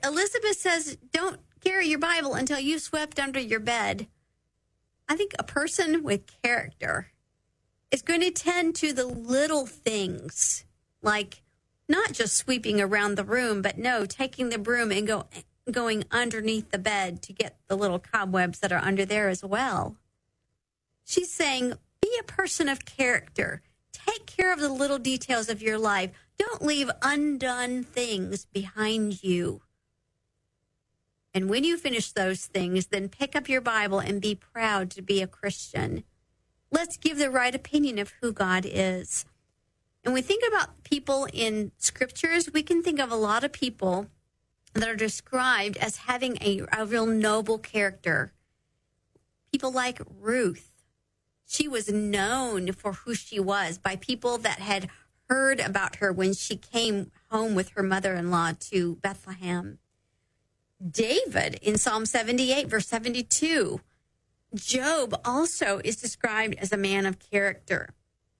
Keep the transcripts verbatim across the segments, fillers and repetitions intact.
Elizabeth says, don't carry your Bible until you've swept under your bed. I think a person with character is going to tend to the little things, like not just sweeping around the room, but no, taking the broom and go, going underneath the bed to get the little cobwebs that are under there as well. She's saying, be a person of character. Take care of the little details of your life. Don't leave undone things behind you. And when you finish those things, then pick up your Bible and be proud to be a Christian. Let's give the right opinion of who God is. And we think about people in scriptures, we can think of a lot of people that are described as having a, a real noble character. People like Ruth. She was known for who she was by people that had heard about her when she came home with her mother-in-law to Bethlehem. David in Psalm seventy-eight, verse seventy-two. Job also is described as a man of character.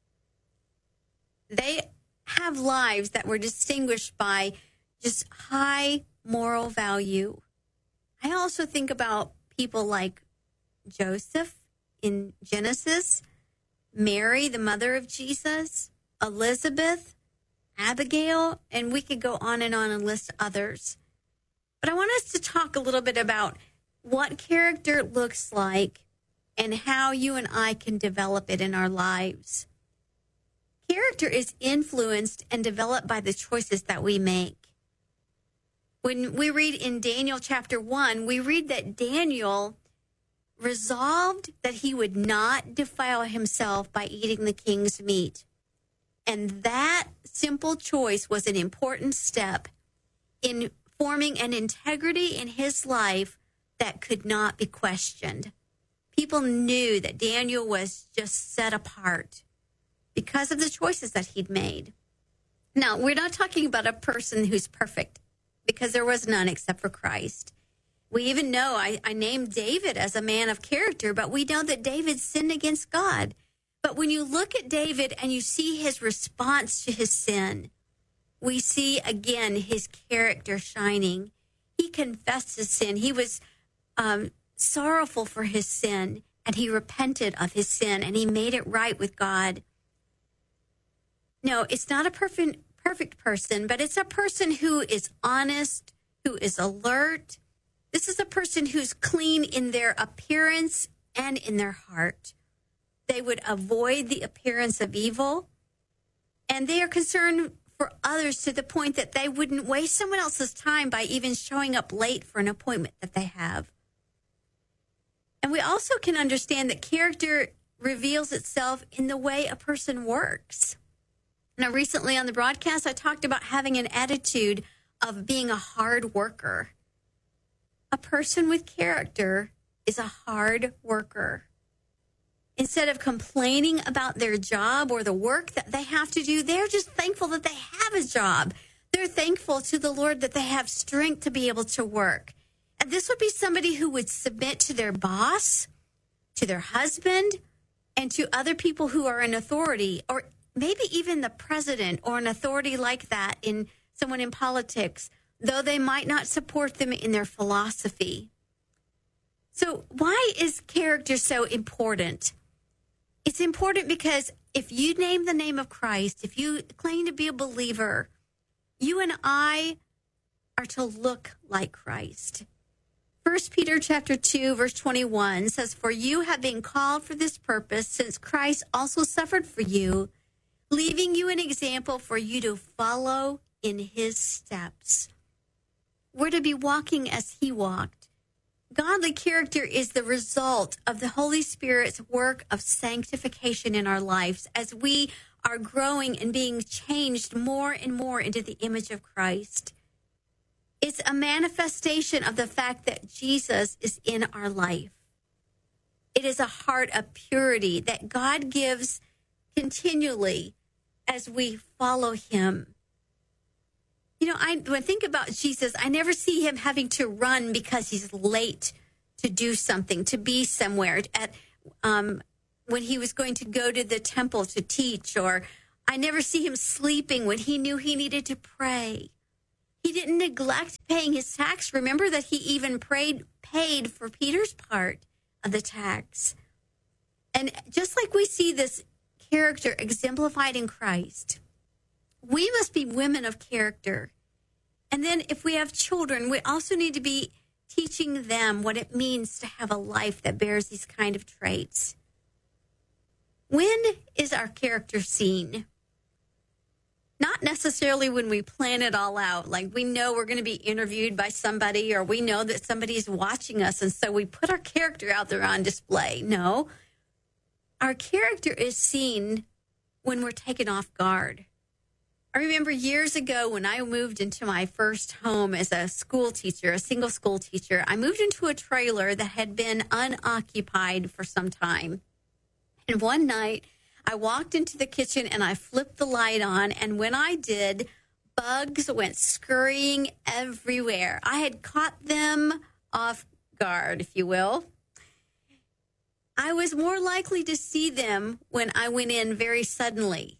They have lives that were distinguished by just high moral value. I also think about people like Joseph in Genesis, Mary, the mother of Jesus, Elizabeth, Abigail, and we could go on and on and list others. But I want us to talk a little bit about what character looks like and how you and I can develop it in our lives. Character is influenced and developed by the choices that we make. When we read in Daniel chapter one, we read that Daniel resolved that he would not defile himself by eating the king's meat. And that simple choice was an important step in forming an integrity in his life that could not be questioned. People knew that Daniel was just set apart because of the choices that he'd made. Now, we're not talking about a person who's perfect, because there was none except for Christ. We even know, I, I named David as a man of character, but we know that David sinned against God. But when you look at David and you see his response to his sin, we see again his character shining. He confessed his sin. He was um, sorrowful for his sin, and he repented of his sin, and he made it right with God. No, it's not a perfect, perfect person, but it's a person who is honest, who is alert. This is a person who's clean in their appearance and in their heart. They would avoid the appearance of evil, and they are concerned for others to the point that they wouldn't waste someone else's time by even showing up late for an appointment that they have. And we also can understand that character reveals itself in the way a person works. Now, recently on the broadcast, I talked about having an attitude of being a hard worker. A person with character is a hard worker. Instead of complaining about their job or the work that they have to do, they're just thankful that they have a job. They're thankful to the Lord that they have strength to be able to work. And this would be somebody who would submit to their boss, to their husband, and to other people who are in authority, or maybe even the president or an authority like that in someone in politics, though they might not support them in their philosophy. So why is character so important? It's important because if you name the name of Christ, if you claim to be a believer, you and I are to look like Christ. First Peter chapter two, verse twenty-one says, "For you have been called for this purpose, since Christ also suffered for you, leaving you an example for you to follow in his steps." We're to be walking as he walked. Godly character is the result of the Holy Spirit's work of sanctification in our lives as we are growing and being changed more and more into the image of Christ. It's a manifestation of the fact that Jesus is in our life. It is a heart of purity that God gives continually as we follow him. You know, I, when I think about Jesus, I never see him having to run because he's late to do something, to be somewhere. At um, when he was going to go to the temple to teach, or I never see him sleeping when he knew he needed to pray. He didn't neglect paying his tax, remember that he even prayed, paid for Peter's part of the tax. And just like we see this character exemplified in Christ, we must be women of character. And then if we have children, we also need to be teaching them what it means to have a life that bears these kind of traits. When is our character seen? Not necessarily when we plan it all out, like we know we're going to be interviewed by somebody, or we know that somebody's watching us, and so we put our character out there on display. No, our character is seen when we're taken off guard. I remember years ago when I moved into my first home as a school teacher, a single school teacher, I moved into a trailer that had been unoccupied for some time. And one night, I walked into the kitchen and I flipped the light on, and when I did, bugs went scurrying everywhere. I had caught them off guard, if you will. I was more likely to see them when I went in very suddenly.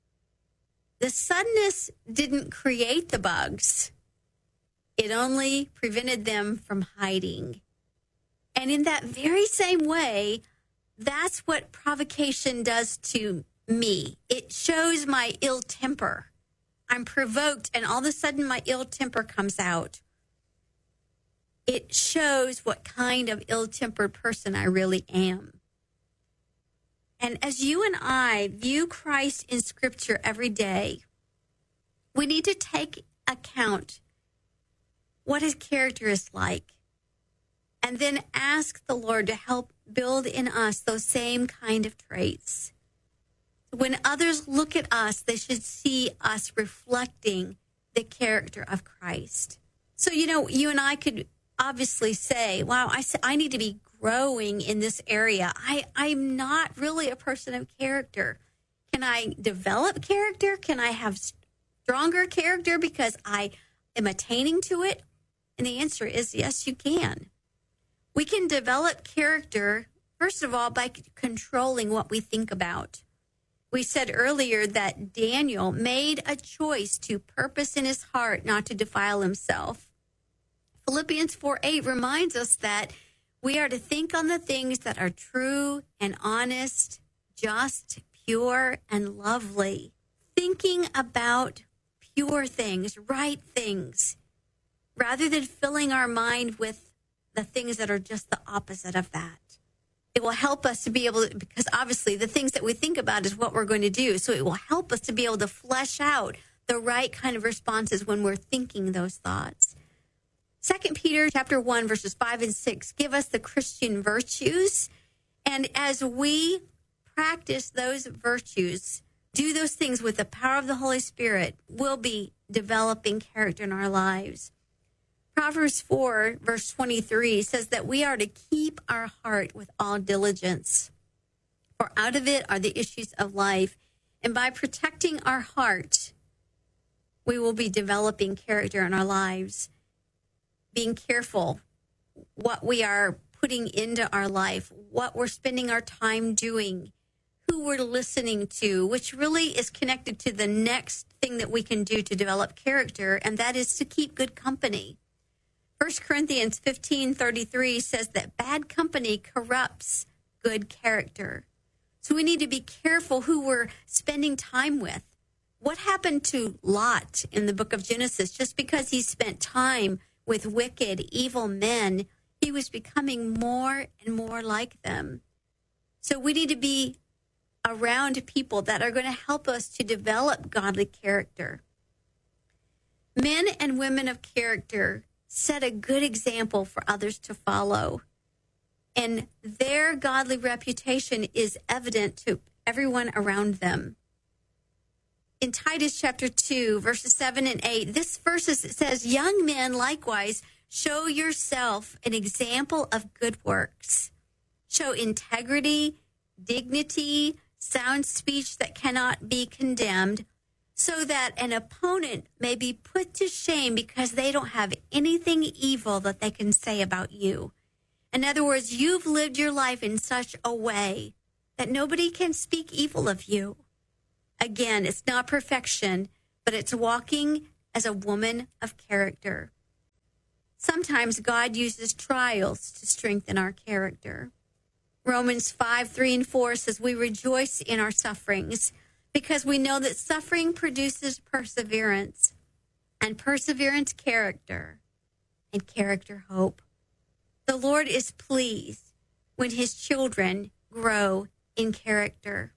The suddenness didn't create the bugs. It only prevented them from hiding. And in that very same way, that's what provocation does to me. It shows my ill temper. I'm provoked, and all of a sudden my ill temper comes out. It shows what kind of ill-tempered person I really am. And as you and I view Christ in Scripture every day, we need to take account what his character is like, and then ask the Lord to help build in us those same kind of traits. When others look at us, they should see us reflecting the character of Christ. So, you know, you and I could obviously say, wow, I, I need to be growing in this area. I, I'm not really a person of character. Can I develop character? Can I have stronger character because I am attaining to it? And the answer is yes, you can. We can develop character, first of all, by controlling what we think about. We said earlier that Daniel made a choice to purpose in his heart not to defile himself. Philippians four eight reminds us that we are to think on the things that are true and honest, just, pure, and lovely. Thinking about pure things, right things, rather than filling our mind with the things that are just the opposite of that. It will help us to be able to, because obviously the things that we think about is what we're going to do. So it will help us to be able to flesh out the right kind of responses when we're thinking those thoughts. Second Peter chapter one, verses five and six give us the Christian virtues. And as we practice those virtues, do those things with the power of the Holy Spirit, we'll be developing character in our lives. Proverbs four, verse twenty-three says that we are to keep our heart with all diligence, for out of it are the issues of life. And by protecting our heart, we will be developing character in our lives. Being careful what we are putting into our life, what we're spending our time doing, who we're listening to, which really is connected to the next thing that we can do to develop character, and that is to keep good company. First Corinthians fifteen thirty-three says that bad company corrupts good character. So we need to be careful who we're spending time with. What happened to Lot in the book of Genesis? Just because he spent time with wicked, evil men, he was becoming more and more like them. So we need to be around people that are going to help us to develop godly character. Men and women of character set a good example for others to follow. And their godly reputation is evident to everyone around them. In Titus chapter two, verses seven and eight, this verse says, young men likewise show yourself an example of good works. Show integrity, dignity, sound speech that cannot be condemned, so that an opponent may be put to shame because they don't have anything evil that they can say about you. In other words, you've lived your life in such a way that nobody can speak evil of you. Again, it's not perfection, but it's walking as a woman of character. sometimes God uses trials to strengthen our character. Romans five, three, and four says, we rejoice in our sufferings because we know that suffering produces perseverance, and perseverance character, and character hope. The Lord is pleased when his children grow in character.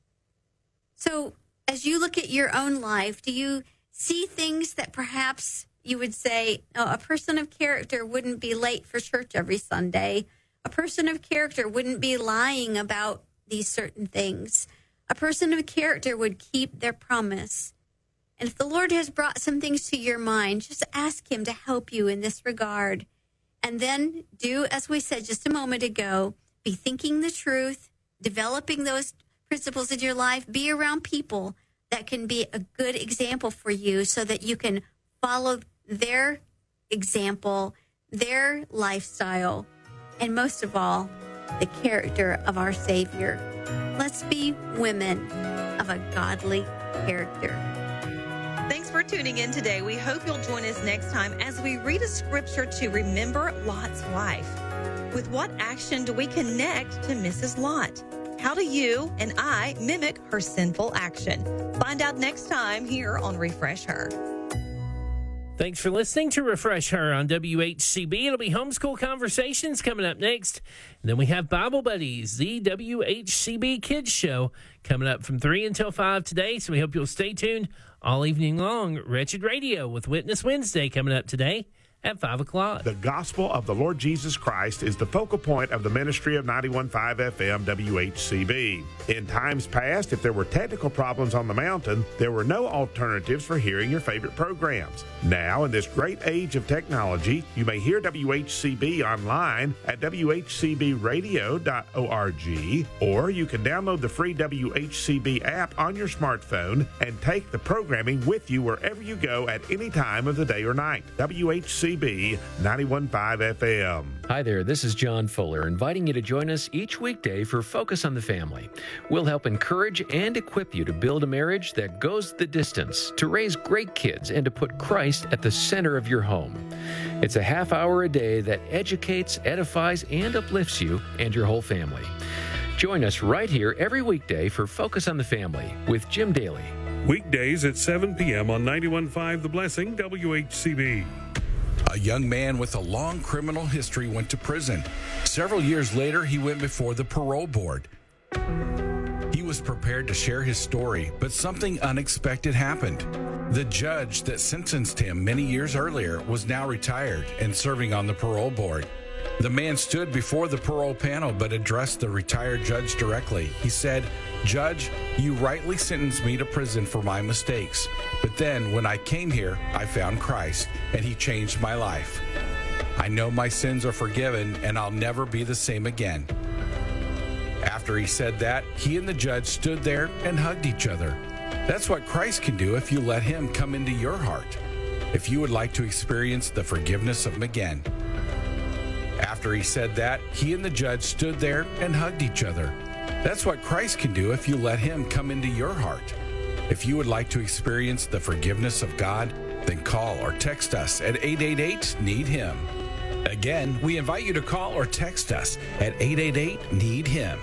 So as you look at your own life, do you see things that perhaps you would say, oh, a person of character wouldn't be late for church every Sunday? A person of character wouldn't be lying about these certain things. A person of character would keep their promise. And if the Lord has brought some things to your mind, just ask him to help you in this regard. And then do, as we said just a moment ago, be thinking the truth, developing those principles in your life, be around people that can be a good example for you so that you can follow their example, their lifestyle, and most of all, the character of our Savior. Let's be women of a godly character. Thanks for tuning in today. We hope you'll join us next time as we read a scripture to remember Lot's wife. With what action do we connect to Missus Lot? How do you and I mimic her sinful action? Find out next time here on Refresh Her. Thanks for listening to Refresh Her on W H C B. It'll be Homeschool Conversations coming up next. And then we have Bible Buddies, the W H C B Kids Show, coming up from three until five today. So we hope you'll stay tuned all evening long. Wretched Radio with Witness Wednesday coming up today at five o'clock. The gospel of the Lord Jesus Christ is the focal point of the ministry of ninety-one point five F M W H C B. In times past, if there were technical problems on the mountain, there were no alternatives for hearing your favorite programs. Now, in this great age of technology, you may hear W H C B online at w h c b radio dot org, or you can download the free W H C B app on your smartphone and take the programming with you wherever you go at any time of the day or night. W H C B ninety-one point five F M. Hi there, this is John Fuller, inviting you to join us each weekday for Focus on the Family. We'll help encourage and equip you to build a marriage that goes the distance, to raise great kids, and to put Christ at the center of your home. It's a half hour a day that educates, edifies, and uplifts you and your whole family. Join us right here every weekday for Focus on the Family with Jim Daly. Weekdays at seven p.m. on ninety-one point five The Blessing, W H C B. A young man with a long criminal history went to prison. Several years later, he went before the parole board. He was prepared to share his story, but something unexpected happened. The judge that sentenced him many years earlier was now retired and serving on the parole board. The man stood before the parole panel but addressed the retired judge directly. He said, "Judge, you rightly sentenced me to prison for my mistakes. But then when I came here, I found Christ, and he changed my life. I know my sins are forgiven, and I'll never be the same again." After he said that, he and the judge stood there and hugged each other. That's what Christ can do if you let him come into your heart. If you would like to experience the forgiveness of him again. After he said that, he and the judge stood there and hugged each other. That's what Christ can do if you let him come into your heart. If you would like to experience the forgiveness of God, then call or text us at eight eight eight, need him. Again, we invite you to call or text us at eight eight eight, need him.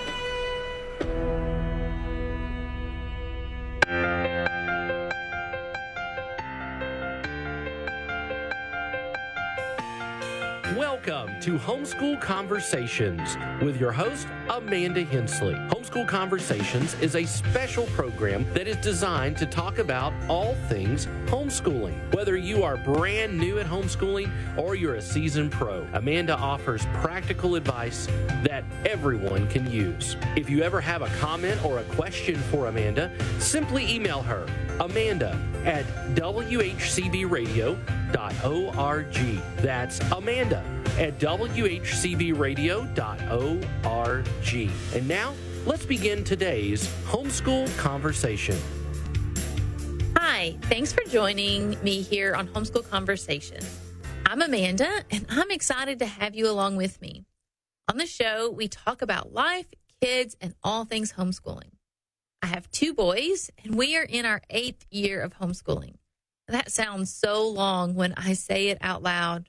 Welcome to Homeschool Conversations with your host, Amanda Hensley. Homeschool Conversations is a special program that is designed to talk about all things homeschooling. Whether you are brand new at homeschooling or you're a seasoned pro, Amanda offers practical advice that everyone can use. If you ever have a comment or a question for Amanda, simply email her, Amanda at w h c b radio dot org. That's Amanda at w h c b radio dot org. And now, let's begin today's Homeschool Conversation. Hi, thanks for joining me here on Homeschool Conversations. I'm Amanda, and I'm excited to have you along with me. On the show, we talk about life, kids, and all things homeschooling. I have two boys, and we are in our eighth year of homeschooling. That sounds so long when I say it out loud,